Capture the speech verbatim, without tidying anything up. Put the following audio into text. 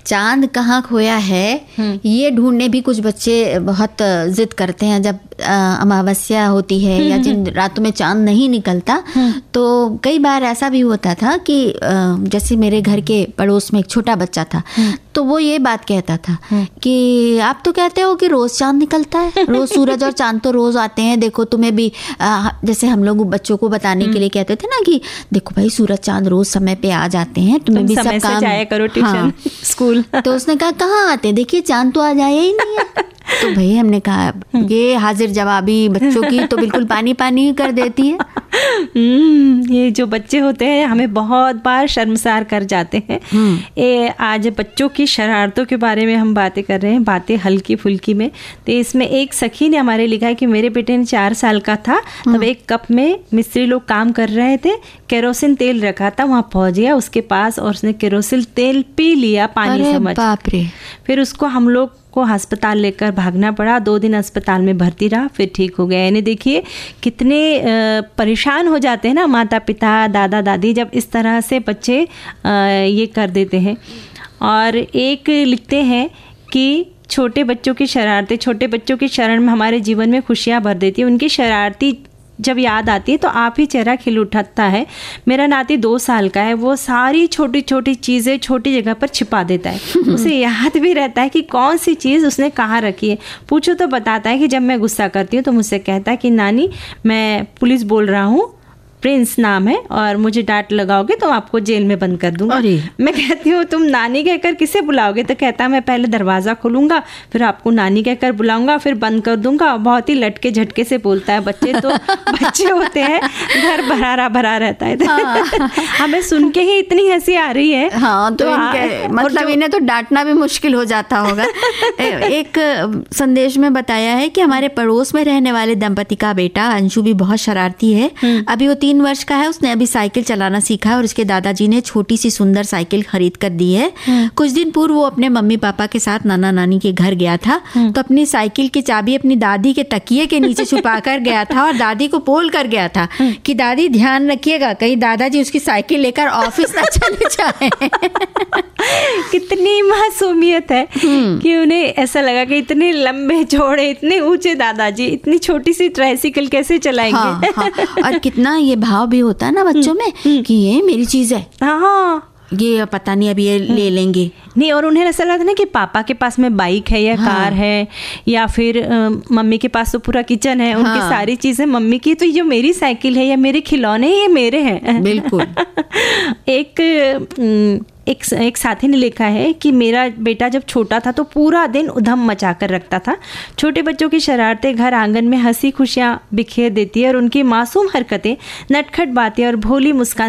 चांद कहाँ खोया है ये ढूंढने भी कुछ बच्चे बहुत जिद करते हैं। जब अमावस्या होती है या जिन रातों में चांद नहीं निकलता, तो कई बार ऐसा भी होता था कि जैसे मेरे घर के पड़ोस में एक छोटा बच्चा था, तो वो ये बात कहता था कि आप तो कहते हो कि रोज चांद निकलता है, रोज सूरज और चांद तो रोज आते हैं, देखो तुम्हें भी आ, जैसे हम लोग बच्चों को बताने के लिए कहते थे ना कि देखो भाई सूरज चांद रोज समय पे आ जाते हैं, तुम्हें तुम भी सब काम जाया करो ट्यूशन, हाँ, स्कूल। तो उसने कहा कहाँ आते, देखिए चांद तो आ जाया ही नहीं है। तो भाई हमने कहा ये हाजिर जवाबी बच्चों की तो बिल्कुल पानी पानी कर देती है। ये जो बच्चे होते हैं हमें बहुत बार शर्मसार कर जाते हैं। ये आज बच्चों की शरारतों के बारे में हम बातें कर रहे हैं, बातें हल्की फुल्की में। तो इसमें एक सखी ने हमारे लिखा है कि मेरे बेटे ने चार साल का था तब एक कप में मिस्त्री लोग काम कर रहे थे, केरोसिन तेल रखा था, वहाँ पहुँच गया उसके पास और उसने केरोसिन तेल पी लिया पानी समझ। बाप रे। फिर उसको हम लोग को अस्पताल लेकर भागना पड़ा, दो दिन अस्पताल में भर्ती रहा, फिर ठीक हो गया। यानी देखिए कितने परेशान हो जाते हैं ना माता पिता दादा दादी जब इस तरह से बच्चे ये कर देते हैं। और एक लिखते हैं कि छोटे बच्चों की शरारतें, छोटे बच्चों की शरण में हमारे जीवन में खुशियाँ भर देती है। उनकी शरारती जब याद आती है तो आप ही चेहरा खिल उठता है। मेरा नाती दो साल का है, वो सारी छोटी छोटी चीज़ें छोटी जगह पर छिपा देता है। उसे याद भी रहता है कि कौन सी चीज़ उसने कहाँ रखी है। पूछो तो बताता है कि जब मैं गुस्सा करती हूँ तो मुझसे कहता है कि नानी मैं पुलिस बोल रहा हूँ, प्रिंस नाम है और मुझे डांट लगाओगे तो आपको जेल में बंद कर दूंगा। मैं कहती हूँ तुम नानी कहकर किसे बुलाओगे, तो कहता है मैं पहले दरवाज़ा खोलूंगा फिर आपको नानी कहकर बुलाऊंगा फिर बंद कर दूंगा। बहुत ही लटके झटके से बोलता है। बच्चे तो बच्चे होते हैं, घर भरा भरा रहता है। हाँ। हमें सुन के ही इतनी हंसी आ रही है। हाँ, तो, तो इनके, मतलब इन्हें तो डांटना भी मुश्किल हो जाता होगा। एक संदेश में बताया है कि हमारे पड़ोस में रहने वाले दंपति का बेटा अंशु भी बहुत शरारती है। अभी वो तीन वर्ष का है, उसने अभी साइकिल चलाना सीखा है और उसके दादाजी ने छोटी सी सुंदर साइकिल खरीद कर दी है। कुछ दिन पूर्व वो अपने मम्मी पापा के साथ नाना नानी के घर गया था, तो अपनी साइकिल की चाबी अपनी दादी के तकिए के नीचे छुपा कर गया था और दादी को बोल कर गया था कि दादी ध्यान रखिएगा कहीं दादाजी उसकी साइकिल लेकर ऑफिस ना चले जाए। कितनी मासूमियत है कि उन्हें ऐसा लगा कि इतने लंबे चौड़े इतने ऊंचे दादाजी इतनी छोटी सी ट्राइसिकल कैसे चलाएंगे। हाँ, हाँ, और कितना ये भाव भी होता है ना बच्चों में कि ये मेरी चीज है, हाँ ये पता नहीं अभी ये ले लेंगे नहीं। और उन्हें ऐसा लगता है ना कि पापा के पास में बाइक है या हाँ। कार है या फिर आ, मम्मी के पास तो पूरा किचन है, उनकी हाँ। सारी चीजें मम्मी की, तो ये मेरी साइकिल है या मेरे खिलौने ये मेरे हैं। बिल्कुल। एक एक एक साथी ने लिखा है कि मेरा बेटा जब छोटा था तो पूरा दिन उधम मचा कर रखता था। छोटे बच्चों की शरारतें घर आंगन में हंसी खुशियाँ बिखेर देती है और उनकी मासूम हरकतें, नटखट बातें और भोली मुस्कान